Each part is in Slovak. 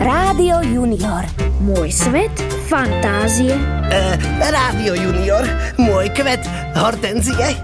Rádio Junior. Môj svet fantázie. Rádio Junior. Môj kvet hortenzie.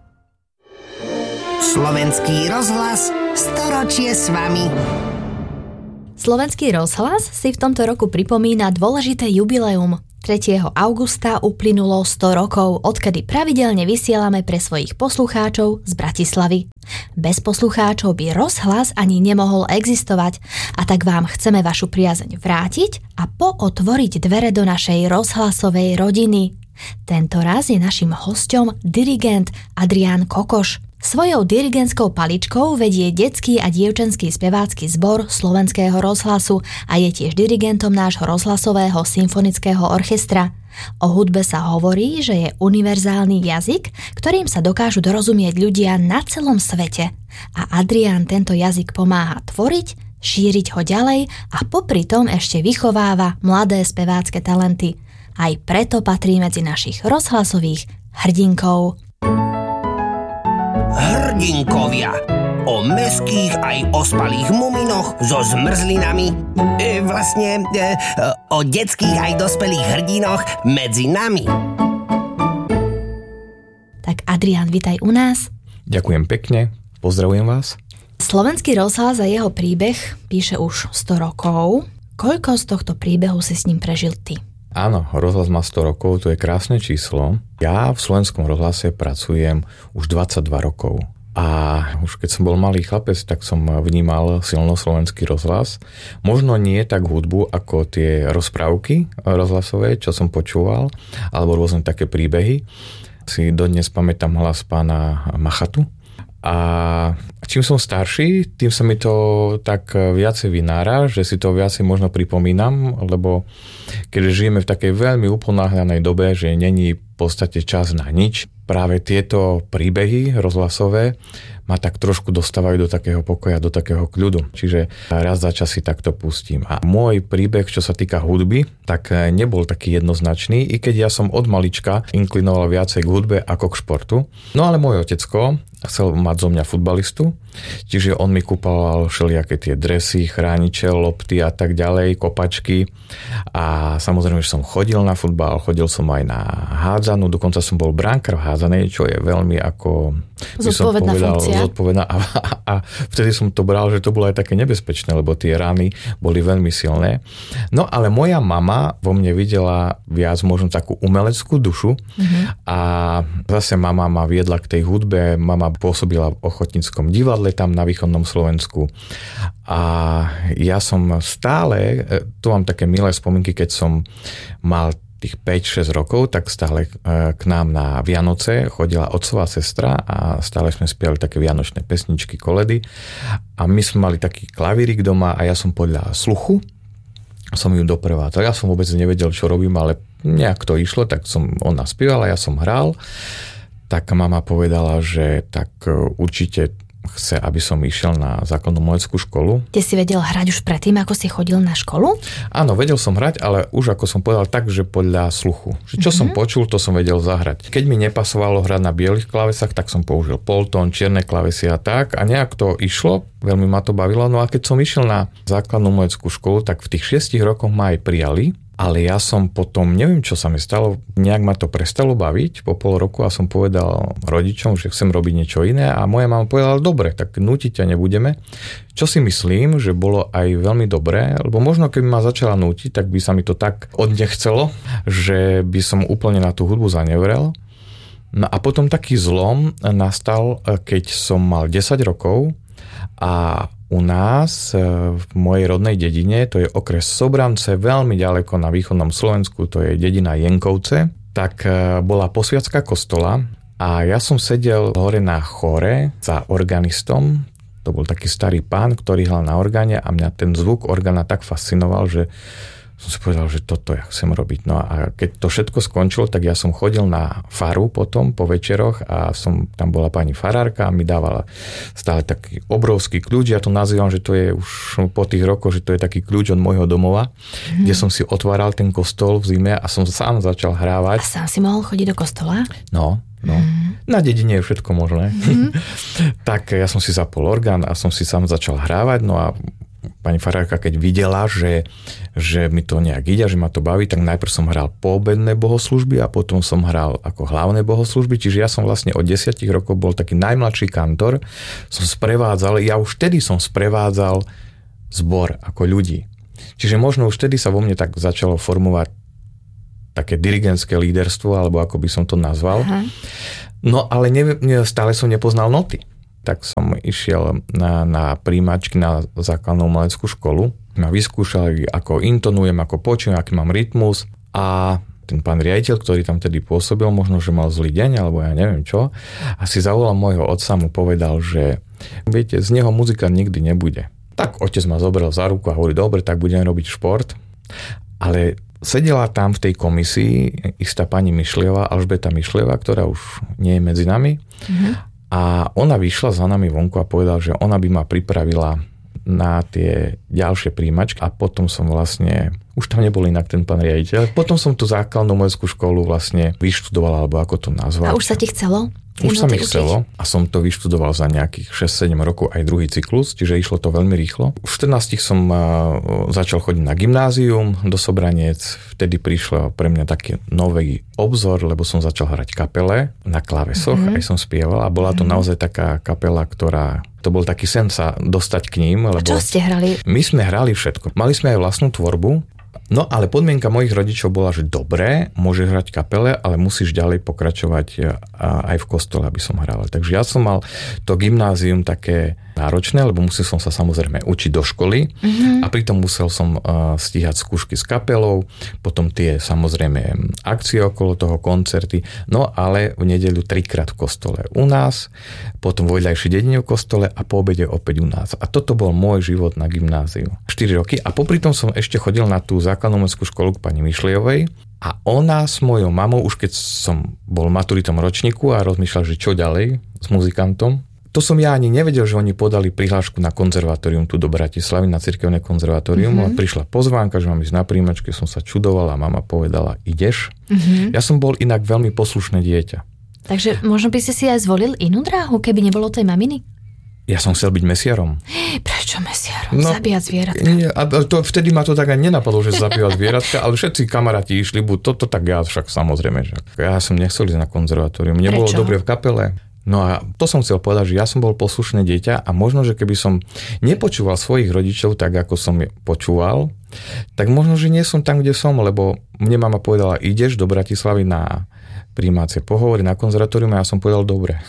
Slovenský rozhlas, storočie s vami. Slovenský rozhlas si v tomto roku pripomína dôležité jubileum. 3. augusta uplynulo 100 rokov, odkedy pravidelne vysielame pre svojich poslucháčov z Bratislavy. Bez poslucháčov by rozhlas ani nemohol existovať, a tak vám chceme vašu priazeň vrátiť a pootvoriť dvere do našej rozhlasovej rodiny. Tento raz je našim hosťom dirigent Adrián Kokoš. Svojou dirigentskou paličkou vedie detský a dievčenský spevácky zbor Slovenského rozhlasu a je tiež dirigentom nášho rozhlasového symfonického orchestra. O hudbe sa hovorí, že je univerzálny jazyk, ktorým sa dokážu dorozumieť ľudia na celom svete. A Adrián tento jazyk pomáha tvoriť, šíriť ho ďalej a popri tom ešte vychováva mladé spevácké talenty. Aj preto patrí medzi našich rozhlasových hrdinkov. Hrdinkovia. O mäských aj ospalých muminoch so zmrzlinami. O detských aj dospelých hrdinoch medzi nami. Tak Adrián, vitaj u nás. Ďakujem pekne, pozdravujem vás. Slovenský rozhlas a jeho príbeh píše už 100 rokov. Koľko z tohto príbehu si s ním prežil ty? Áno, rozhlas má 100 rokov, to je krásne číslo. Ja v Slovenskom rozhlase pracujem už 22 rokov. A už keď som bol malý chlapec, tak som vnímal silno slovenský rozhlas. Možno nie tak hudbu, ako tie rozprávky rozhlasové, čo som počúval, alebo rôzne také príbehy. Si dodnes pamätám hlas pána Machatu. A čím som starší, tým sa mi to tak viacej vynára, že si to viacej možno pripomínam, lebo keďže žijeme v takej veľmi uponáhľanej dobe, že není v podstate čas na nič, práve tieto príbehy rozhlasové ma tak trošku dostávajú do takého pokoja, do takého kľudu. Čiže raz za čas si takto pustím. A môj príbeh, čo sa týka hudby, tak nebol taký jednoznačný, i keď ja som od malička inklinoval viacej k hudbe ako k športu. No ale môj otecko chcel mať zo mňa futbalistu, čiže on mi kupoval všelijaké tie dresy, chrániče, lopty a tak ďalej, kopačky. A samozrejme, že som chodil na futbal, chodil som aj na hádzanú, dokonca som bol bránkar v hádzanej, čo je veľmi ako zodpovedná funkcia. Zodpovedná a vtedy som to bral, že to bolo aj také nebezpečné, lebo tie rany boli veľmi silné. No ale moja mama vo mne videla viac možno takú umeleckú dušu a zase mama ma viedla k tej hudbe, mama pôsobila v ochotníckom divadle tam na východnom Slovensku a ja som stále, tu mám také milé spomienky, keď som mal tých 5-6 rokov, tak stále k nám na Vianoce chodila otcová sestra a stále sme spievali také vianočné pesničky, koledy a my sme mali taký klavírik doma a ja som podľa sluchu som ju doprevádzal. Ja som vôbec nevedel, čo robím, ale nejak to išlo, tak ona spievala, ja som hral. Tak mama povedala, že tak určite chce, aby som išiel na základnú umeleckú školu. Ty si vedel hrať už predtým, ako si chodil na školu? Áno, vedel som hrať, ale už ako som povedal tak, že podľa sluchu. Že čo som počul, to som vedel zahrať. Keď mi nepasovalo hrať na bielých klávesách, tak som použil poltón, čierne klávesy a tak. A nejak to išlo, veľmi ma to bavilo. No a keď som išiel na základnú umeleckú školu, tak v tých 6 rokoch ma aj prijali. Ale ja som potom, neviem, čo sa mi stalo, nejak ma to prestalo baviť po pol roku a som povedal rodičom, že chcem robiť niečo iné a moja mama povedala, dobre, tak nútiť ťa nebudeme. Čo si myslím, že bolo aj veľmi dobré, lebo možno keby ma začala nútiť, tak by sa mi to tak odnechcelo, že by som úplne na tú hudbu zanevrel. No a potom taký zlom nastal, keď som mal 10 rokov a u nás, v mojej rodnej dedine, to je okres Sobrance, veľmi ďaleko na východnom Slovensku, to je dedina Jenkovce, tak bola posviacka kostola a ja som sedel hore na chóre za organistom. To bol taký starý pán, ktorý hral na orgáne a mňa ten zvuk orgána tak fascinoval, že som si povedal, že toto ja chcem robiť. No a keď to všetko skončilo, tak ja som chodil na faru potom, po večeroch a tam bola pani farárka a mi dávala stále taký obrovský kľúč. Ja to nazývam, že to je už po tých rokoch, že to je taký kľúč od môjho domova, kde som si otváral ten kostol v zime a som sám začal hrávať. A sám si mohol chodiť do kostola? No. Na dedine je všetko možné. Tak ja som si zapol orgán a som si sám začal hrávať, no a pani farárka, keď videla, že mi to nejak ide, že ma to baví, tak najprv som hral poobedné bohoslúžby a potom som hral ako hlavné bohoslúžby, čiže ja som vlastne od 10 rokov bol taký najmladší kantor, ja už vtedy som sprevádzal zbor ako ľudí. Čiže možno už vtedy sa vo mne tak začalo formovať také dirigentské líderstvo, alebo ako by som to nazval. Aha. No ale stále som nepoznal noty. Tak som išiel na príjmačky na základnú umeleckú školu. Ma vyskúšali, ako intonujem, ako počujem, aký mám rytmus. A ten pán riaditeľ, ktorý tam tedy pôsobil, možno, že mal zlý deň, alebo ja neviem čo, a si zavolal môjho otca, mu povedal, že viete, z neho muzika nikdy nebude. Tak otec ma zobral za ruku a hovorí, dobre, tak budem robiť šport. Ale sedela tam v tej komisii istá pani Mišliová, Alžbeta Mišliová, ktorá už nie je medzi nami. A ona vyšla za nami vonku a povedala, že ona by ma pripravila na tie ďalšie príjmačky a potom som vlastne, už tam nebol inak ten pán riaditeľ, potom som tú základnú umeleckú školu vlastne vyštudoval, alebo ako to nazvať. A už sa ti chcelo? Už sa mi chcelo a som to vyštudoval za nejakých 6-7 rokov aj druhý cyklus, čiže išlo to veľmi rýchlo. V 14 som začal chodiť na gymnázium do Sobranec, vtedy prišlo pre mňa taký nový obzor, lebo som začal hrať kapele na klávesoch, aj som spieval a bola to naozaj taká kapela, ktorá, to bol taký sen sa dostať k ním. Lebo a čo ste hrali? My sme hrali všetko. Mali sme aj vlastnú tvorbu. No ale podmienka mojich rodičov bola, že dobre, môžeš hrať kapele, ale musíš ďalej pokračovať aj v kostole, aby som hral. Takže ja som mal to gymnázium také náročné, lebo musel som sa samozrejme učiť do školy a pritom musel som stíhať skúšky s kapelou, potom tie samozrejme akcie okolo toho, koncerty, no ale v nedeľu 3-krát v kostole u nás, potom voľajší deň v kostole a po obede opäť u nás. A toto bol môj život na gymnáziu. 4 roky a popri tom som ešte chodil na tú základnú umeleckú školu k pani Mišliovej a ona s mojou mamou, už keď som bol v maturitom ročníku a rozmýšľal, že čo ďalej s muzikantom, to som ja ani nevedel, že oni podali prihlášku na konzervatórium tu do Bratislavy, na cirkevné konzervatórium, ale prišla pozvánka, že mám ísť na príjmačky, som sa čudoval a mama povedala, ideš? Ja som bol inak veľmi poslušné dieťa. Takže možno by si si aj zvolil inú dráhu, keby nebolo tej maminy? Ja som chcel byť mesiarom. Prečo mesiarom? No, zabíjať zvieratka. Vtedy ma to tak ani nenapadlo, že zabíjať zvieratka, ale všetci kamaráti išli, buď toto, tak ja však samozrejme, že ja som nechcel ísť na konzervatórium. Mne bolo dobre v kapele. No a to som chcel povedať, že ja som bol poslušné dieťa a možno, že keby som nepočúval svojich rodičov tak, ako som počúval, tak možno, že nie som tam, kde som, lebo mne mama povedala, ideš do Bratislavy na prijímacie pohovory na konzervatórium a ja som povedal dobre.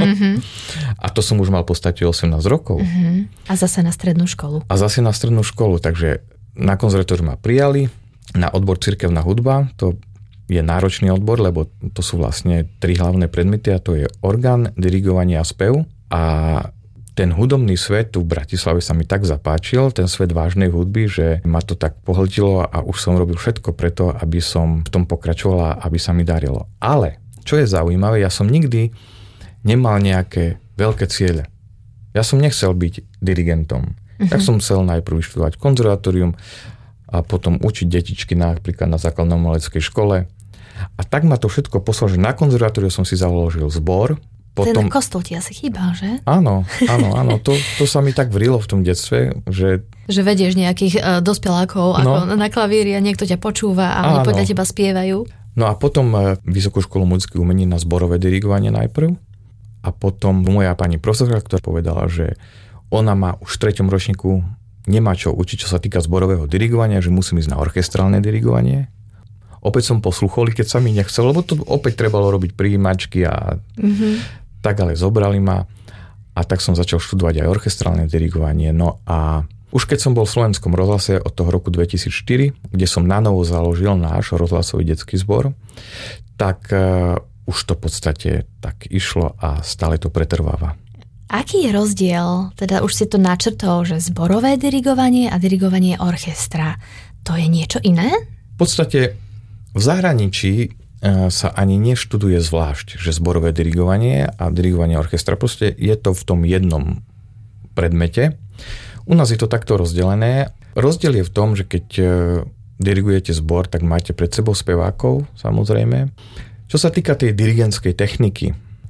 A to som už mal v podstate 18 rokov. A zase na strednú školu. Takže na konzervatóriu ma prijali, na odbor cirkevná hudba, to je náročný odbor, lebo to sú vlastne 3 hlavné predmety a to je orgán, dirigovanie a spev. A ten hudobný svet tu v Bratislave sa mi tak zapáčil, ten svet vážnej hudby, že ma to tak pohltilo a už som robil všetko preto, aby som v tom pokračoval a aby sa mi darilo. Ale, čo je zaujímavé, ja som nikdy nemal nejaké veľké ciele. Ja som nechcel byť dirigentom. Tak som chcel najprv študovať konzervatórium a potom učiť detičky napríklad na základnej umeleckej škole. A tak ma to všetko poslalo, že na konzervatóriu som si založil zbor. Potom... Ten kostol ti asi chýbal, že? Áno. To sa mi tak vrilo v tom detstve, že... Že vedieš nejakých dospelákov ako na klavíri a niekto ťa počúva a oni podľa teba spievajú. No a potom Vysokú školu muzických umení na zborové dirigovanie najprv. A potom moja pani profesorka, ktorá povedala, že ona má už v 3. ročníku nemá čo učiť, čo sa týka zborového dirigovania, že musím ísť na orchestrálne dirigovanie. Opäť som posluchol, keď sa mi nechcel, lebo to opäť trebalo robiť prijímačky a tak, ale zobrali ma a tak som začal študovať aj orchestrálne dirigovanie. No a už keď som bol v Slovenskom rozhlase od toho roku 2004, kde som nanovo založil náš rozhlasový detský zbor, tak už to v podstate tak išlo a stále to pretrváva. Aký je rozdiel, teda už si to načrtol, že zborové dirigovanie a dirigovanie orchestra, to je niečo iné? V podstate v zahraničí sa ani neštuduje zvlášť, že zborové dirigovanie a dirigovanie orchestra, proste je to v tom jednom predmete. U nás je to takto rozdelené. Rozdiel je v tom, že keď dirigujete zbor, tak máte pred sebou spevákov, samozrejme. Čo sa týka tej dirigentskej techniky,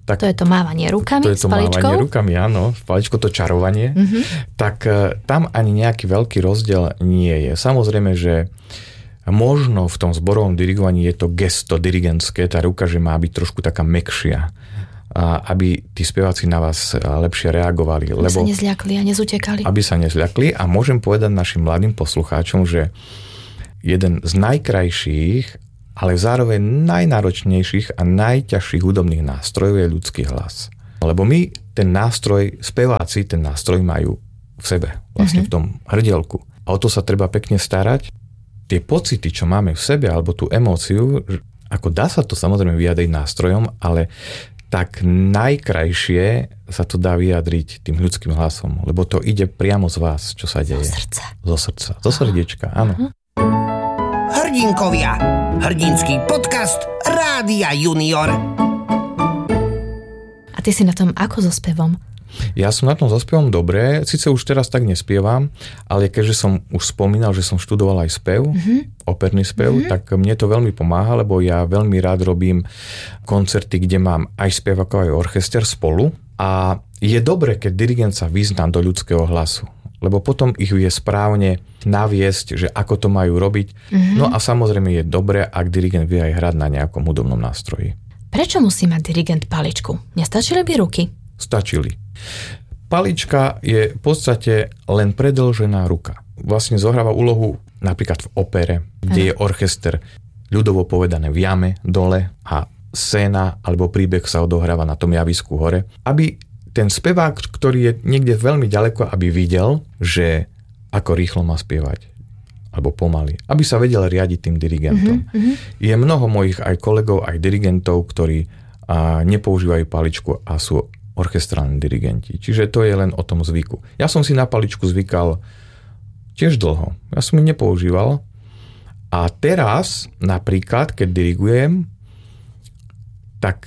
Tak, to je to mávanie rukami s paličkou? To je to mávanie rukami, áno, s paličkou, to čarovanie. Tak tam ani nejaký veľký rozdiel nie je. Samozrejme, že možno v tom zborovom dirigovaní je to gesto dirigentské, tá ruka, že má byť trošku taká mäkšia, aby tí speváci na vás lepšie reagovali. Aby sa nezľakli a nezutekali. Aby sa nezľakli a môžem povedať našim mladým poslucháčom, že jeden z najkrajších, ale zároveň najnáročnejších a najťažších hudobných nástrojov je ľudský hlas. Lebo my ten nástroj, speváci ten nástroj majú v sebe, vlastne v tom hrdielku. A o to sa treba pekne starať. Tie pocity, čo máme v sebe, alebo tú emóciu, ako dá sa to samozrejme vyjadriť nástrojom, ale tak najkrajšie sa to dá vyjadriť tým ľudským hlasom, lebo to ide priamo z vás, čo sa deje. Zo srdca. Zo srdiečka, áno. Hrdinkovia. Hrdinský podcast Rádia Junior. A ty si na tom ako so spevom? Ja som na tom so spevom dobre, síce už teraz tak nespievam, ale keďže som už spomínal, že som študoval aj spev, operný spev, tak mne to veľmi pomáha, lebo ja veľmi rád robím koncerty, kde mám aj spevákov, aj orchester spolu a je dobre, keď dirigent sa vyzná do ľudského hlasu, lebo potom ich vie správne naviesť, že ako to majú robiť. No a samozrejme je dobré, ak dirigent vie aj hrať na nejakom hudobnom nástroji. Prečo musí mať dirigent paličku? Nestačili by ruky? Stačili. Palička je v podstate len predĺžená ruka. Vlastne zohráva úlohu napríklad v opere, kde je orchester ľudovo povedané v jame dole a scéna alebo príbeh sa odohráva na tom javisku hore, aby ten spevák, ktorý je niekde veľmi ďaleko, aby videl, že ako rýchlo má spievať alebo pomaly, aby sa vedel riadiť tým dirigentom. Je mnoho mojich aj kolegov, aj dirigentov, ktorí nepoužívajú paličku a sú orchestrálni dirigenti. Čiže to je len o tom zvyku. Ja som si na paličku zvykal tiež dlho. Ja som ju nepoužíval. A teraz napríklad, keď dirigujem, tak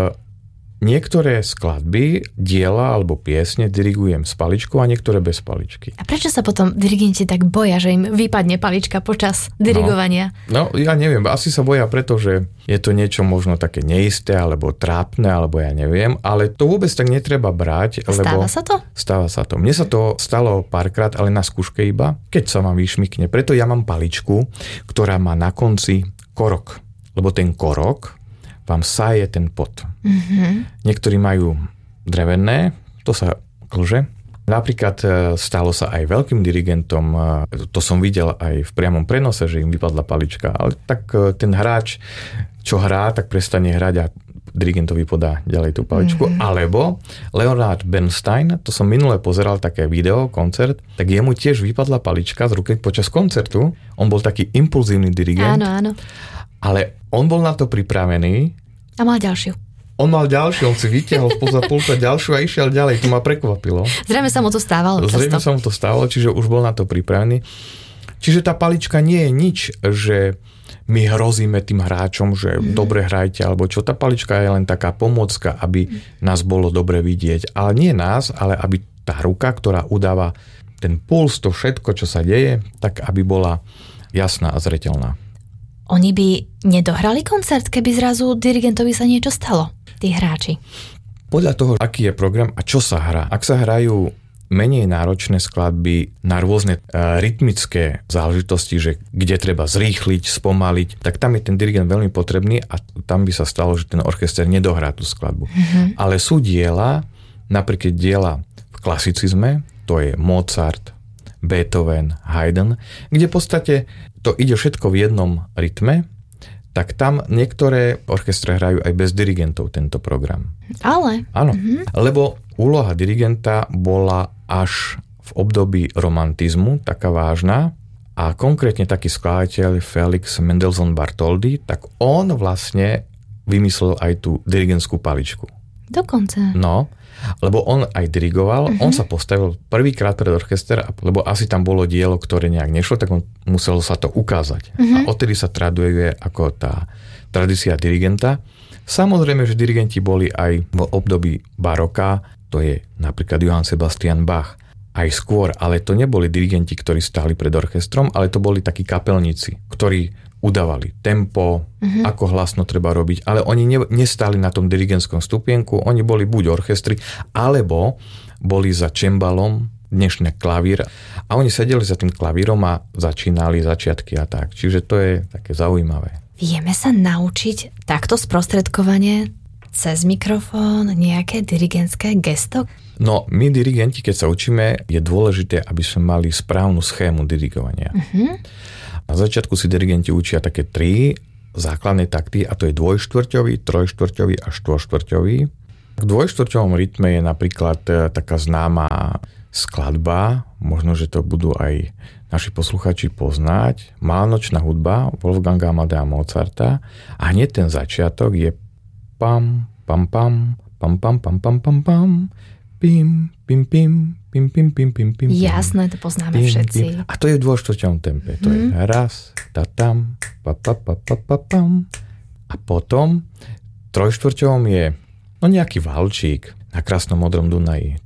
niektoré skladby, diela alebo piesne dirigujem s paličkou a niektoré bez paličky. A prečo sa potom dirigenti tak boja, že im vypadne palička počas dirigovania? No ja neviem, asi sa boja, pretože je to niečo možno také neisté alebo trápne, alebo ja neviem, ale to vôbec tak netreba brať. Stáva sa to? Stáva sa to. Mne sa to stalo párkrát, ale na skúške iba, keď sa vám vyšmykne. Preto ja mám paličku, ktorá má na konci korok. Lebo ten korok vám saje ten pot. Niektorí majú drevené, to sa klže. Napríklad stalo sa aj veľkým dirigentom, to som videl aj v priamom prenose, že im vypadla palička, ale tak ten hráč, čo hrá, tak prestane hrať a dirigentovi podá ďalej tú paličku. Alebo Leonard Bernstein, to som minule pozeral také video, koncert, tak jemu tiež vypadla palička z ruky počas koncertu. On bol taký impulzívny dirigent. Áno, áno. Ale on bol na to pripravený. A mal ďalšiu. On si vytiahol spoza pulta ďalšiu a išiel ďalej. To ma prekvapilo. Zrejme sa mu to stávalo často. Čiže už bol na to pripravený. Čiže tá palička nie je nič, že my hrozíme tým hráčom, že dobre hrajte, alebo čo. Tá palička je len taká pomôcka, aby nás bolo dobre vidieť. Ale nie nás, ale aby tá ruka, ktorá udáva ten puls, to všetko, čo sa deje, tak aby bola jasná a zreteľná. Oni by nedohrali koncert, keby zrazu dirigentovi sa niečo stalo, tí hráči? Podľa toho, aký je program a čo sa hrá. Ak sa hrajú menej náročné skladby na rôzne rytmické záležitosti, že kde treba zrýchliť, spomaliť, tak tam je ten dirigent veľmi potrebný a tam by sa stalo, že ten orchester nedohrá tú skladbu. Ale sú diela, napríklad diela v klasicizme, to je Mozart, Beethoven, Haydn, kde v podstate to ide všetko v jednom rytme, tak tam niektoré orchestre hrajú aj bez dirigentov tento program. Ale? Áno, lebo úloha dirigenta bola až v období romantizmu taká vážna a konkrétne taký skladateľ Felix Mendelssohn Bartholdy, tak on vlastne vymyslel aj tú dirigentskú paličku. Dokonca. No, lebo on aj dirigoval, on sa postavil prvýkrát pred orchester, lebo asi tam bolo dielo, ktoré nejak nešlo, tak on musel sa to ukázať. A odtedy sa traduje ako tá tradícia dirigenta. Samozrejme, že dirigenti boli aj v období baroka, to je napríklad Johann Sebastian Bach, aj skôr, ale to neboli dirigenti, ktorí stáli pred orchestrom, ale to boli takí kapelníci, ktorí udávali tempo, ako hlasno treba robiť, ale oni nestáli na tom dirigentskom stupienku, oni boli buď orchestri, alebo boli za čembalom, dnešný klavír, a oni sedeli za tým klavírom a začínali začiatky a tak. Čiže to je také zaujímavé. Vieme sa naučiť takto sprostredkovanie cez mikrofón, nejaké dirigentské gesto? No, my dirigenti, keď sa učíme, je dôležité, aby sme mali správnu schému dirigovania. Na začiatku si dirigenti učia také 3 základné takty, a to je dvojštvrťový, trojštvrťový a štvorštvrťový. V dvojštvrťovom rytme je napríklad taká známa skladba, možno, že to budú aj naši posluchači poznať, Malanočná hudba Wolfganga Amadea Mozarta, a hneď ten začiatok je pam, pam, pam, pam, pam, pam, pam, pam, pam, pim, pim, pim, pim, pim, pim, pim, pim. Jasné, to poznáme všetci. A to je v dvojštvrťovom tempe. To je raz, tam, pa, pa, pa, pa, pa, pam. A potom v trojštvrťovom je nejaký valčík na krásnom modrom Dunaji.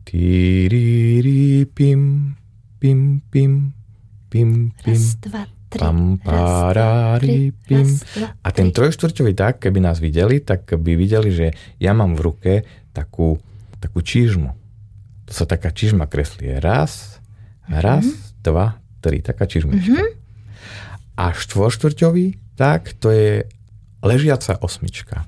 Tí, pim, pim, pim, pim, pim. Raz, dva, tri. Pam, parári, pim. A ten trojštvrťový tak, keby nás videli, tak by videli, že ja mám v ruke takú čižmu. To sa taká čižma kreslí. Raz, dva, tri. Taká čižmička. A štvorštvrťový, tak to je ležiaca osmička.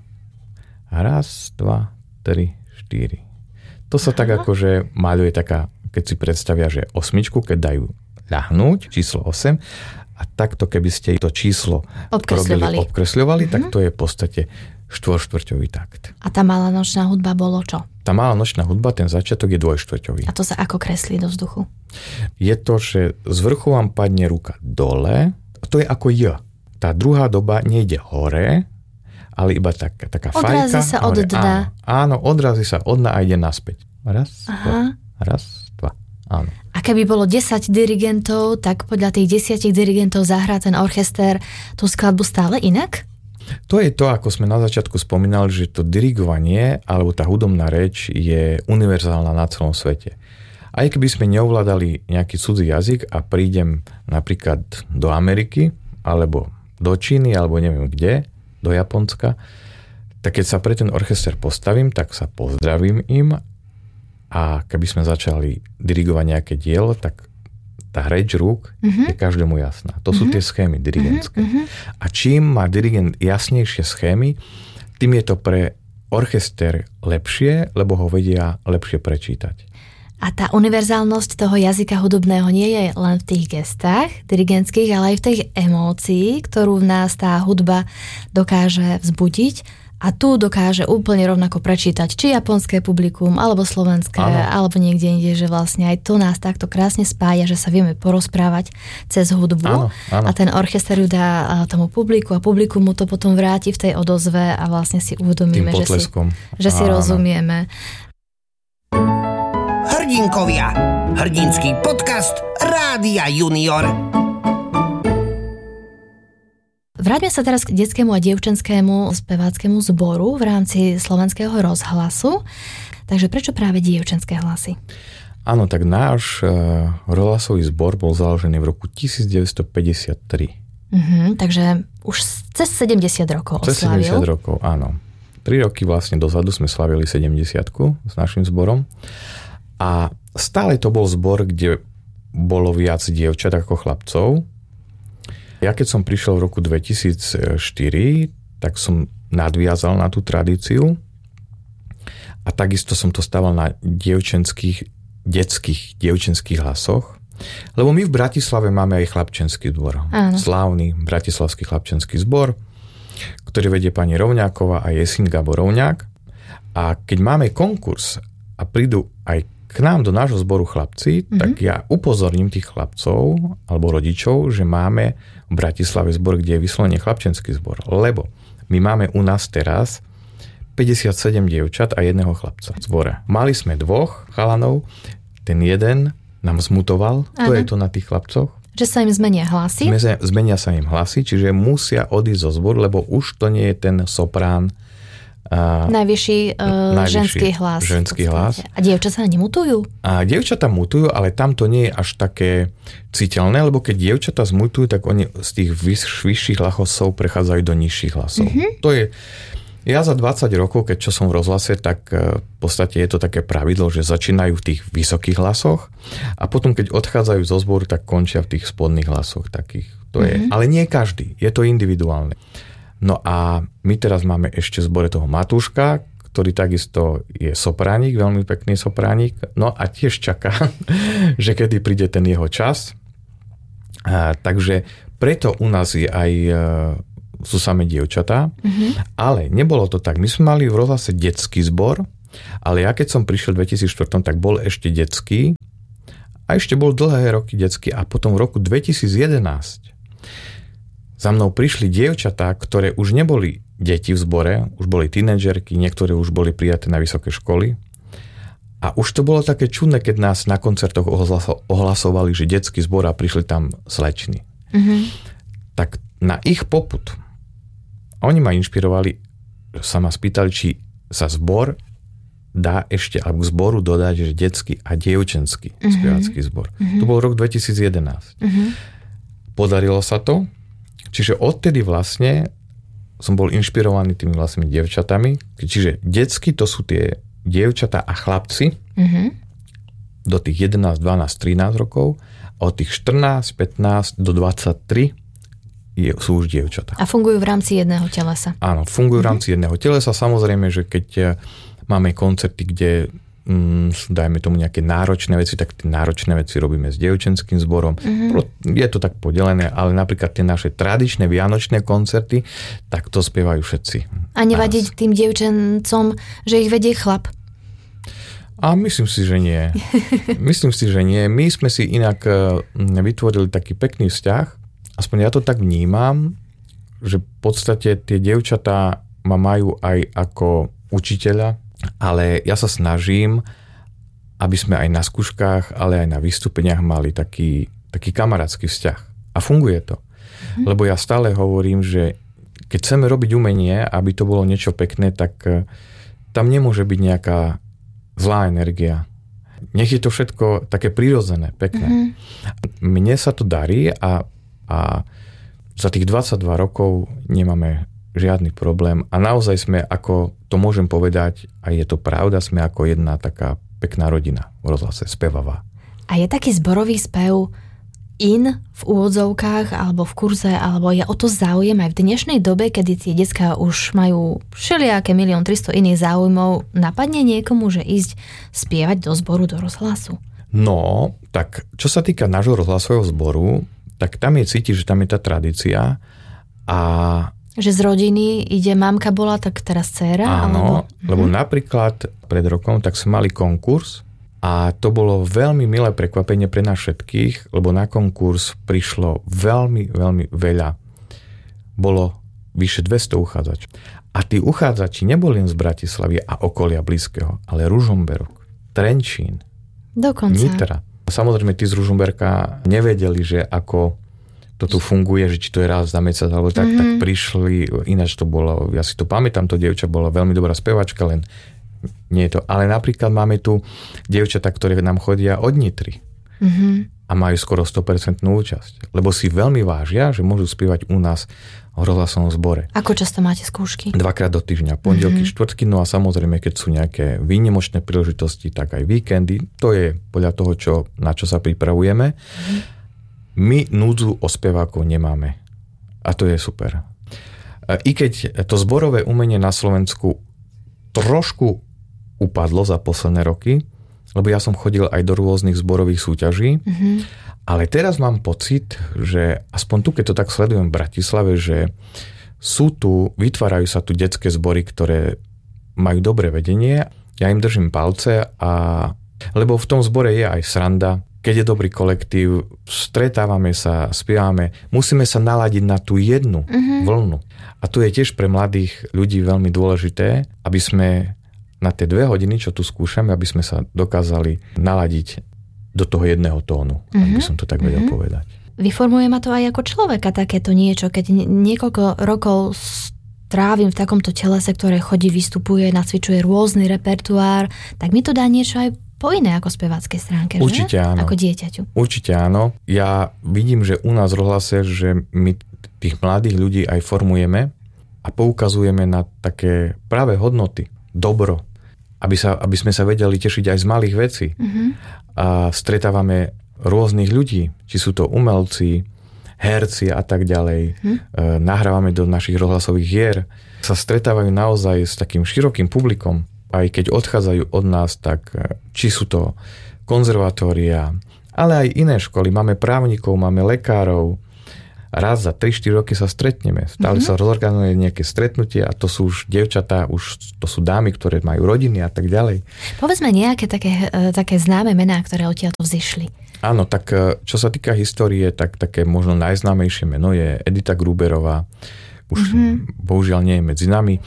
Raz, dva, tri, štyri. To sa tak akože maľuje taká, keď si predstavia, že osmičku, keď dajú ľahnúť, číslo 8, a takto keby ste to číslo obkresľovali, tak to je v podstate štvorštvrťový takt. A tá malá nočná hudba bolo čo? Tá malá nočná hudba, ten začiatok je dvojštvrťový. A to sa ako kreslí do vzduchu? Je to, že z vrchu vám padne ruka dole, to je ako J. Tá druhá doba nejde hore, ale iba taká fajka. Odrazí sa od dna. Áno, odrazí sa od dna a ide naspäť. Raz, dva. Áno. A keby bolo 10 dirigentov, tak podľa tých 10 dirigentov zahrá ten orchester tú skladbu stále inak? To je to, ako sme na začiatku spomínali, že to dirigovanie alebo tá hudobná reč je univerzálna na celom svete. Aj keby sme neovládali nejaký cudzí jazyk a prídem napríklad do Ameriky alebo do Číny alebo neviem kde, do Japonska, tak keď sa pre ten orchester postavím, tak sa pozdravím im, a keby sme začali dirigovať nejaké dielo, tak tá reč rúk je každému jasná. To sú tie schémy dirigentské. A čím má dirigent jasnejšie schémy, tým je to pre orchester lepšie, lebo ho vedia lepšie prečítať. A tá univerzálnosť toho jazyka hudobného nie je len v tých gestách dirigentských, ale aj v tej emócii, ktorú v nás tá hudba dokáže vzbudiť. A tu dokáže úplne rovnako prečítať či japonské publikum, alebo slovenské, alebo niekde inde, že vlastne aj to nás takto krásne spája, že sa vieme porozprávať cez hudbu. Áno. A ten orchester ju dá tomu publiku a publikum mu to potom vráti v tej odozve a vlastne si uvedomíme, že si rozumieme. Hrdinkovia. Hrdinský podcast Rádia Junior. Vráťme sa teraz k detskému a dievčenskému speváckému zboru v rámci Slovenského rozhlasu. Takže prečo práve dievčenské hlasy? Áno, tak náš rozhlasový zbor bol založený v roku 1953. Takže už cez 70 rokov oslávil. Cez 70 rokov, áno. 3 roky vlastne dozadu sme slavili 70-ku s našim zborom. A stále to bol zbor, kde bolo viac dievčat ako chlapcov. Ja keď som prišiel v roku 2004, tak som nadviazal na tú tradíciu a takisto som to stával na detských dievčenských hlasoch, lebo my v Bratislave máme aj chlapčenský zbor. Áno. Slávny bratislavský chlapčenský zbor, ktorý vedie pani Rovňáková a Jesín Gabo Rovňák. A keď máme konkurs a prídu aj k nám do nášho zboru chlapci, tak ja upozorním tých chlapcov alebo rodičov, že máme v Bratislave zbor, kde je vyslovene chlapčenský zbor. Lebo my máme u nás teraz 57 dievčat a jedného chlapca v zbore. Mali sme 2 chalanov, ten jeden nám zmutoval, to je to na tých chlapcoch. Že sa im zmenia hlasy? Zmenia sa im hlasy, čiže musia odísť zo zboru, lebo už to nie je ten soprán Najvyšší ženský hlas. Ženský hlas. A dievčatá nemutujú? A dievčatá mutujú, ale tam to nie je až také citeľné, lebo keď dievčatá zmutujú, tak oni z tých vyšších hlasov prechádzajú do nižších hlasov. To je... Ja za 20 rokov, keď čo som v rozhlase, tak v podstate je to také pravidlo, že začínajú v tých vysokých hlasoch a potom, keď odchádzajú zo zboru, tak končia v tých spodných hlasoch takých. To je. Ale nie každý, je to individuálne. No a my teraz máme ešte v zbore toho Matúška, ktorý takisto je sopránik, veľmi pekný sopránik, no a tiež čaká, že kedy príde ten jeho čas. Takže preto u nás je aj sú samé dievčatá, ale nebolo to tak. My sme mali v rozhlase detský zbor, ale ja keď som prišiel v 2004, tak bol ešte detský a ešte bol dlhé roky detský a potom v roku 2011 za mnou prišli dievčatá, ktoré už neboli deti v zbore, už boli tínedžerky, niektoré už boli prijaté na vysoké školy. A už to bolo také čudné, keď nás na koncertoch ohlasovali, že detský zbor a prišli tam slečny. Tak na ich popud oni ma inšpirovali, sa ma spýtali, či sa zbor dá ešte, alebo k zboru dodať, že detský a dievčenský spevácky zbor. To bol rok 2011. Podarilo sa to. Čiže odtedy vlastne som bol inšpirovaný tými vlastnými dievčatami. Čiže detsky to sú tie dievčatá a chlapci do tých 11, 12, 13 rokov a od tých 14, 15 do 23 sú už dievčatá. A fungujú v rámci jedného telesa. Áno, fungujú v rámci jedného telesa. Samozrejme, že keď máme koncerty, kde sú, dajme tomu nejaké náročné veci, tak tie náročné veci robíme s dievčenským zborom. Je to tak podelené, ale napríklad tie naše tradičné vianočné koncerty, tak to spievajú všetci. A nevadí tým dievčencom, že ich vedie chlap? A myslím si, že nie. My sme si inak vytvorili taký pekný vzťah, aspoň ja to tak vnímam, že v podstate tie dievčatá ma majú aj ako učiteľa, ale ja sa snažím, aby sme aj na skúškach, ale aj na vystúpeniach mali taký kamarátsky vzťah. A funguje to. Lebo ja stále hovorím, že keď chceme robiť umenie, aby to bolo niečo pekné, tak tam nemôže byť nejaká zlá energia. Nech je to všetko také prirodzené, pekné. Mne sa to darí a za tých 22 rokov nemáme žiadny problém a naozaj sme, ako to môžem povedať, a je to pravda, sme ako jedna taká pekná rodina v rozhlase, spevavá. A je taký zborový spev in v úvodzovkách alebo v kurze, alebo je o to záujem aj v dnešnej dobe, kedy tie decká už majú všelijaké 1 300 000 iných záujmov, napadne niekomu, že ísť spievať do zboru, do rozhlasu? No, tak čo sa týka nášho rozhlasového zboru, tak tam je cítiť, že tam je tá tradícia a že z rodiny ide mamka bola, tak teraz dcéra? Áno, lebo napríklad pred rokom tak sme mali konkurs a to bolo veľmi milé prekvapenie pre nás všetkých, lebo na konkurs prišlo veľmi, veľmi veľa. Bolo vyše 200 uchádzačov. A tí uchádzači neboli len z Bratislavy a okolia blízkeho, ale Ružomberok, Trenčín, dokonca Nitra. Samozrejme, tí z Ružomberka nevedeli, že ako to tu funguje, že či to je raz za mesiac, alebo tak prišli, ináč to bolo, ja si to pamätám, to dievča bola veľmi dobrá spevačka, len nie je to. Ale napríklad máme tu dievčatá, ktoré nám chodia od Nitry a majú skoro 100% účasť, lebo si veľmi vážia, že môžu spievať u nás v rozhlasovom zbore. Ako často máte skúšky? 2-krát do týždňa, pondelky, štvrtky, no a samozrejme, keď sú nejaké výnimočné príležitosti, tak aj víkendy, to je podľa toho, na čo sa pripravujeme. My núdzu o spevákov nemáme. A to je super. I keď to zborové umenie na Slovensku trošku upadlo za posledné roky, lebo ja som chodil aj do rôznych zborových súťaží, ale teraz mám pocit, že aspoň tu, keď to tak sledujem v Bratislave, že vytvárajú sa tu detské zbory, ktoré majú dobré vedenie. Ja im držím palce, lebo v tom zbore je aj sranda. Keď je dobrý kolektív, stretávame sa, spievame, musíme sa naladiť na tú jednu vlnu. A tu je tiež pre mladých ľudí veľmi dôležité, aby sme na tie 2 hodiny, čo tu skúšame, aby sme sa dokázali naladiť do toho jedného tónu, aby som to tak vedel povedať. Vyformuje ma to aj ako človeka takéto niečo, keď niekoľko rokov trávim v takomto telese, ktoré chodí, vystupuje, nacvičuje rôzny repertoár, tak mi to dá niečo aj po iné ako speváckej stránke, Určite že? Áno. Ako dieťaťu. Určite áno. Ja vidím, že u nás v rozhlase, že my tých mladých ľudí aj formujeme a poukazujeme na také práve hodnoty, dobro, aby sme sa vedeli tešiť aj z malých vecí. A stretávame rôznych ľudí, či sú to umelci, herci a tak ďalej. Nahrávame do našich rozhlasových hier. Sa stretávajú naozaj s takým širokým publikom. Aj keď odchádzajú od nás, tak či sú to konzervatória, ale aj iné školy. Máme právnikov, máme lekárov. Raz za 3-4 roky sa stretneme. Stále sa rozorganuje nejaké stretnutie a to sú už dievčatá, už to sú dámy, ktoré majú rodiny a tak ďalej. Povedzme nejaké také známe mená, ktoré odtiaľto vzišli. Áno, tak čo sa týka histórie, tak také možno najznámejšie meno je Edita Gruberová. Už bohužiaľ nie je medzi nami.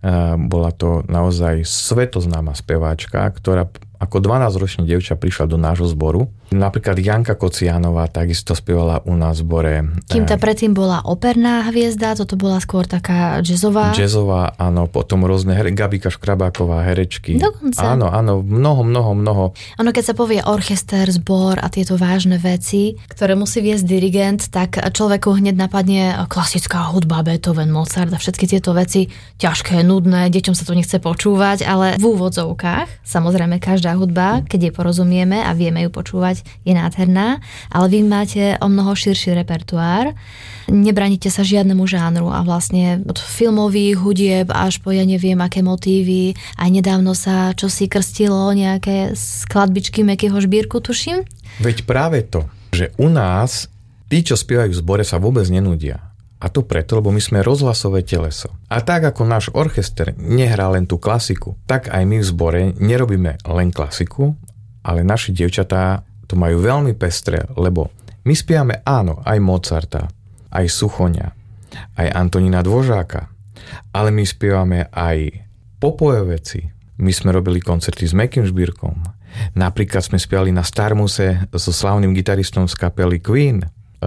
Bola to naozaj svetoznáma speváčka, ktorá ako 12-ročná dievča prišla do nášho zboru. Napríklad Janka Kocianová takisto spievala u nás v zbore. Kým tá predtým bola operná hviezda, toto bola skôr taká jazzová. Jazzová, áno, potom rôzne Gabika Škrabáková, herečky. Dokonca. Áno, mnoho. Ono, keď sa povie orchester, zbor a tieto vážne veci, ktoré musí viesť dirigent, tak človeku hneď napadne klasická hudba, Beethoven, Mozart a všetky tieto veci ťažké, nudné, deťom sa to nechce počúvať, ale v úvodzovkách, samozrejme každá hudba, keď jej porozumieme a vieme ju počúvať, je nádherná, ale vy máte o mnoho širší repertoár. Nebraníte sa žiadnemu žánru a vlastne od filmových hudieb až po ja neviem aké motívy. Aj nedávno sa čosi krstilo, nejaké skladbičky Mäkkýho Žbírku, tuším. Veď práve to, že u nás tí, čo spievajú v zbore, sa vôbec nenudia. A to preto, lebo my sme rozhlasové teleso. A tak ako náš orchester nehrá len tú klasiku, tak aj my v zbore nerobíme len klasiku, ale naši dievčatá to majú veľmi pestré, lebo my spiame áno, aj Mozarta, aj Suchoňa, aj Antonína Dvořáka, ale my spievame aj popové veci. My sme robili koncerty s Mäkkým Žbírkom. Napríklad sme spievali na Starmuse so slávnym gitaristom z kapely Queen.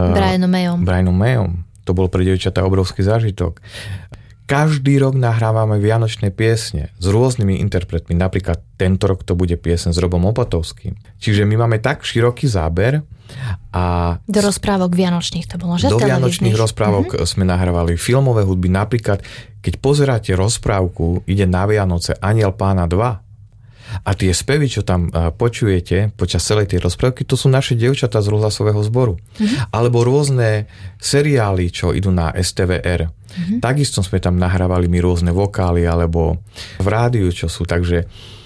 Brianom Mayom. To bol pre dievčatá obrovský zážitok. Každý rok nahrávame vianočné piesne s rôznymi interpretmi. Napríklad tento rok to bude piesň s Robom Opatovským. Čiže my máme tak široký záber a... Do rozprávok vianočných to bolo, že? Do vianočných rozprávok sme nahrávali filmové hudby. Napríklad, keď pozeráte rozprávku Ide na Vianoce Anjel Pána 2 a tie spevy, čo tam počujete počas celej tej rozprávky, to sú naše dievčatá z rozhlasového zboru. Alebo rôzne seriály, čo idú na STVR. Takisto sme tam nahrávali my rôzne vokály alebo v rádiu, čo sú. Takže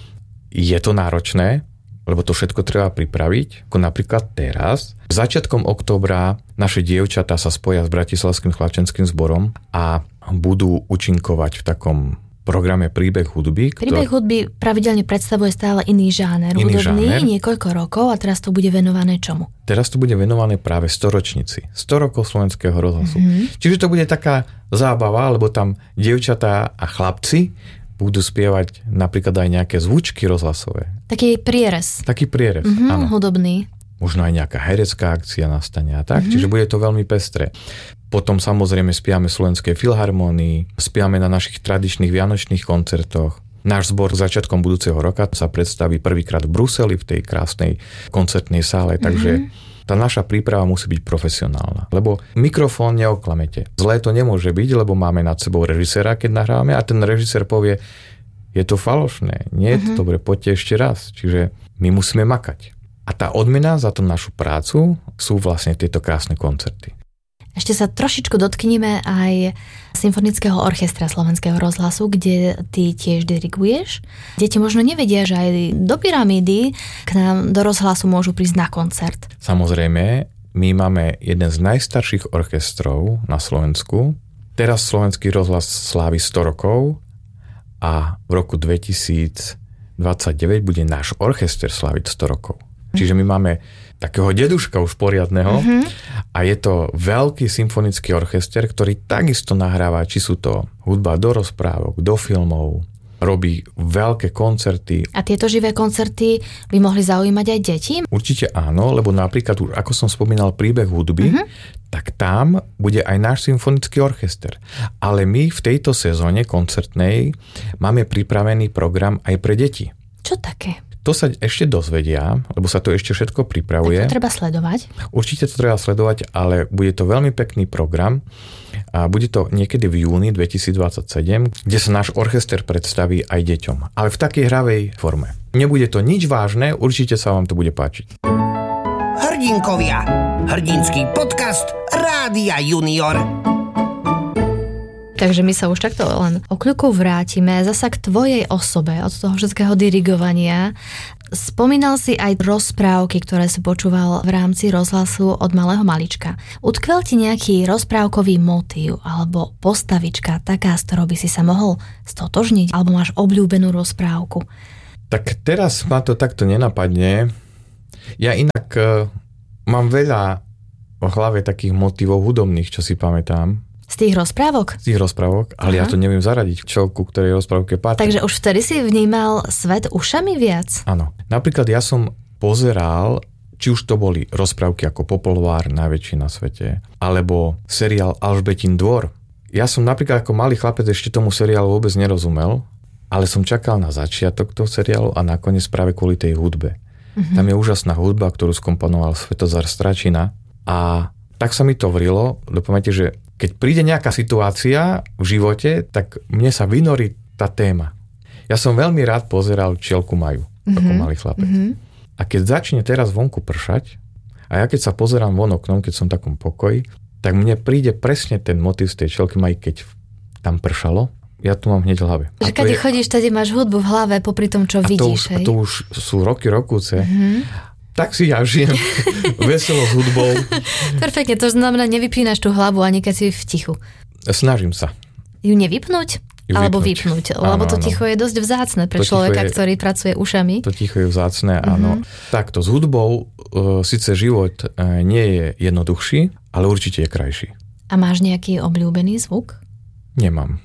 je to náročné, lebo to všetko treba pripraviť. Ako napríklad teraz. Začiatkom októbra naše dievčatá sa spoja s Bratislavským chlapčenským zborom a budú účinkovať v takom programe Príbeh hudby. Príbeh hudby pravidelne predstavuje stále iný žáner hudobný, niekoľko rokov a teraz to bude venované čomu? Teraz to bude venované práve 100-ročnici. 100 rokov slovenského rozhlasu. Čiže to bude taká zábava, lebo tam dievčatá a chlapci budú spievať napríklad aj nejaké zvučky rozhlasové. Taký prierez. Áno. Hudobný. Možno aj nejaká herecká akcia nastane a tak. Čiže bude to veľmi pestré. Potom samozrejme spiame v Slovenskej filharmónii, spiame na našich tradičných vianočných koncertoch. Náš zbor začiatkom budúceho roka sa predstaví prvýkrát v Bruseli v tej krásnej koncertnej sále, takže tá naša príprava musí byť profesionálna. Lebo mikrofón neoklamete. Zlé to nemôže byť, lebo máme nad sebou režiséra, keď nahrávame a ten režisér povie, je to falošné, nie je to dobre, poďte ešte raz. Čiže my musíme makať. A tá odmena za tú našu prácu sú vlastne tieto krásne koncerty. Ešte sa trošičku dotkneme aj Symfonického orchestra Slovenského rozhlasu, kde ty tiež diriguješ. Deti možno nevedia, že aj do Pyramídy k nám do rozhlasu môžu prísť na koncert. Samozrejme, my máme jeden z najstarších orchestrov na Slovensku. Teraz Slovenský rozhlas slávi 100 rokov a v roku 2029 bude náš orchester sláviť 100 rokov. Čiže my máme takého deduška už poriadneho a je to veľký symfonický orchester, ktorý takisto nahráva, či sú to hudba do rozprávok, do filmov, robí veľké koncerty. A tieto živé koncerty by mohli zaujímať aj deti? Určite áno, lebo napríklad, ako som spomínal, Príbeh hudby, tak tam bude aj náš symfonický orchester. Ale my v tejto sezóne koncertnej máme pripravený program aj pre deti. Čo také? To sa ešte dozvedia, lebo sa to ešte všetko pripravuje. Tak to treba sledovať. Určite to treba sledovať, ale bude to veľmi pekný program a bude to niekedy v júni 2027, kde sa náš orchester predstaví aj deťom. Ale v takej hravej forme. Nebude to nič vážne, určite sa vám to bude páčiť. Hrdinkovia. Hrdinský podcast Rádia Junior. Takže my sa už takto len o kľuku vrátime zasa k tvojej osobe, od toho všetkého dirigovania. Spomínal si aj rozprávky, ktoré si počúval v rámci rozhlasu od malého malička. Utkvel ti nejaký rozprávkový motív alebo postavička taká, s ktorou by si sa mohol stotožniť, alebo máš obľúbenú rozprávku? Tak teraz ma to takto nenapadne. Ja inak mám veľa v hlave takých motívov hudobných, čo si pamätám. Z tých rozprávok? Z tých rozprávok, ale ja to neviem zaradiť, čo ku ktorej rozprávke patrí. Takže už vtedy si vnímal svet ušami viac? Áno. Napríklad ja som pozeral, či už to boli rozprávky ako Popolvár, najväčší na svete, alebo seriál Alžbetin dvor. Ja som napríklad ako malý chlapec ešte tomu seriálu vôbec nerozumel, ale som čakal na začiatok toho seriálu a nakoniec práve kvôli tej hudbe. Tam je úžasná hudba, ktorú skomponoval Svetozar Stračina a tak sa mi to vrilo do pamäte, že keď príde nejaká situácia v živote, tak mne sa vynorí tá téma. Ja som veľmi rád pozeral Čielku Maju, ako malý chlapec. A keď začne teraz vonku pršať, a ja keď sa pozerám von oknom, keď som v takom pokoji, tak mne príde presne ten motív z tej Čielky Maju, keď tam pršalo. Ja tu mám hneď v hlave. Že keď chodíš, tady máš hudbu v hlave popri tom, čo vidíš. A to už sú roky, rokúce. Tak si ja žijem veselo s hudbou. Perfektne, to znamená, nevypínaš tú hlavu ani keď si v tichu. Snažím sa. Ju nevypnúť? Alebo vypnúť? Lebo to ticho je dosť vzácne pre človeka, ktorý pracuje ušami. To ticho je vzácne, áno. Takto, s hudbou síce život nie je jednoduchší, ale určite je krajší. A máš nejaký obľúbený zvuk? Nemám.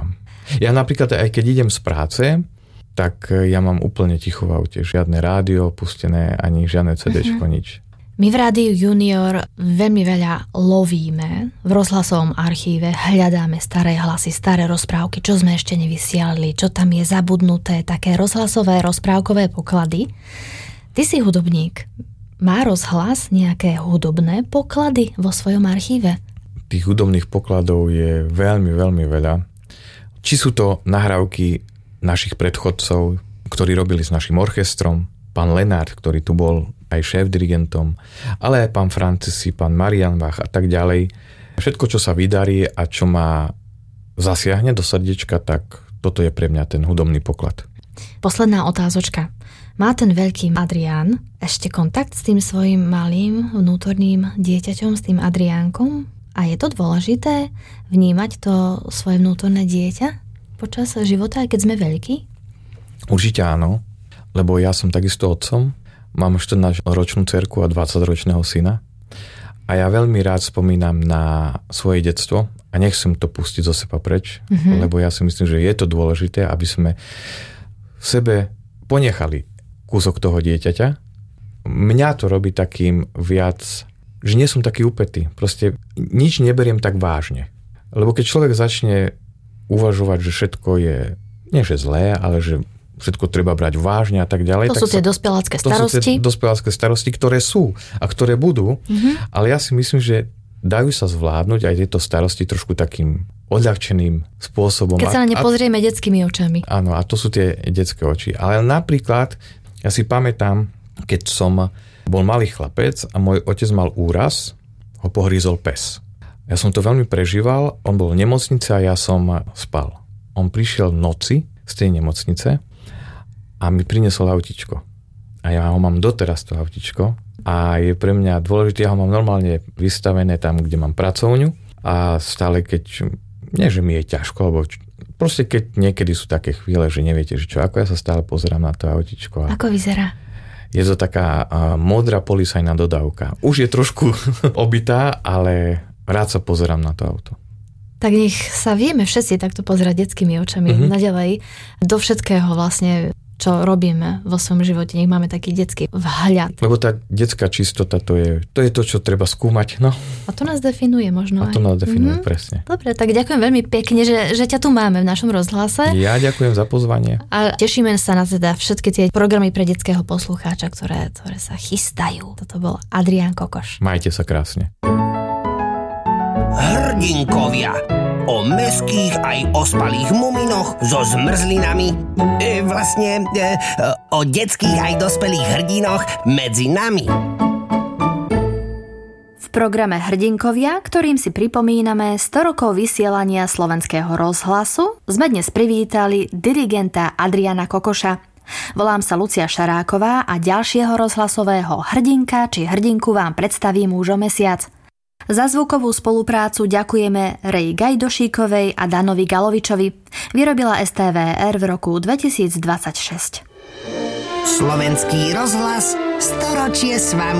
Ja napríklad aj keď idem z práce, tak ja mám úplne ticho v aute. Žiadne rádio pustené, ani žiadne CDčko, nič. My v Rádiu Junior veľmi veľa lovíme v rozhlasovom archíve, hľadáme staré hlasy, staré rozprávky, čo sme ešte nevysielali, čo tam je zabudnuté, také rozhlasové, rozprávkové poklady. Ty si hudobník. Má rozhlas nejaké hudobné poklady vo svojom archíve? Tých hudobných pokladov je veľmi, veľmi veľa. Či sú to nahrávky našich predchodcov, ktorí robili s našim orchestrom, pán Lenard, ktorý tu bol aj šéf-dirigentom, ale aj pán Francesi, pán Marian Bach a tak ďalej. Všetko, čo sa vydarí a čo ma zasiahne do srdiečka, tak toto je pre mňa ten hudobný poklad. Posledná otázočka. Má ten veľký Adrián ešte kontakt s tým svojim malým vnútorným dieťaťom, s tým Adriánkom? A je to dôležité vnímať to svoje vnútorné dieťa počas života, aj keď sme veľkí? Určite áno, lebo ja som takisto otcom. Mám 14-ročnú dcerku a 20-ročného syna. A ja veľmi rád spomínam na svoje detstvo a nechcem to pustiť zo seba preč, lebo ja si myslím, že je to dôležité, aby sme v sebe ponechali kúsok toho dieťaťa. Mňa to robí takým viac, že nie som taký upätý. Proste nič neberiem tak vážne. Lebo keď človek začne uvažovať, že všetko je, nie že zlé, ale že všetko treba brať vážne a tak ďalej. To sú tie dospelácké starosti. To sú tie dospelácké starosti, ktoré sú a ktoré budú. Ale ja si myslím, že dajú sa zvládnuť aj tieto starosti trošku takým odľahčeným spôsobom. Keď sa na ne pozrieme detskými očami. Áno, a to sú tie detské oči. Ale napríklad, ja si pamätám, keď som bol malý chlapec a môj otec mal úraz, ho pohrízol pes. Ja som to veľmi prežíval, on bol v nemocnici a ja som spal. On prišiel v noci z tej nemocnice a mi priniesol autičko. A ja ho mám doteraz to autičko a je pre mňa dôležité, ja ho mám normálne vystavené tam, kde mám pracovňu a stále keď, nie že mi je ťažko, alebo proste keď niekedy sú také chvíle, že neviete, že čo, ako ja sa stále pozerám na to autičko. Ako vyzerá? Je to taká modrá policajná dodávka. Už je trošku obitá, ale rád sa pozerám na to auto. Tak nech sa vieme všetci takto pozerať detskými očami naďalej. Do všetkého vlastne čo robíme vo svojom živote. Nech máme taký detský vhľad. Lebo tá detská čistota, to je to, čo treba skúmať. No. A to nás definuje možno aj. A to nás definuje, presne. Dobre, tak ďakujem veľmi pekne, že ťa tu máme v našom rozhlase. Ja ďakujem za pozvanie. A tešíme sa na teda všetky tie programy pre detského poslucháča, ktoré sa chystajú. Toto bol Adrián Kokoš. Majte sa krásne. Hrdinkovia. O mestských aj ospalých muminoch so zmrzlinami. O detských aj dospelých hrdinoch medzi nami. V programe Hrdinkovia, ktorým si pripomíname 100 rokov vysielania Slovenského rozhlasu, sme dnes privítali dirigenta Adriána Kokoša. Volám sa Lucia Šaráková a ďalšieho rozhlasového hrdinka či hrdinku vám predstavím už o mesiac. Za zvukovú spoluprácu ďakujeme Rej Gajdošíkovej a Danovi Galovičovi. Vyrobila STVR v roku 2026. Slovenský rozhlas, storočie s vami.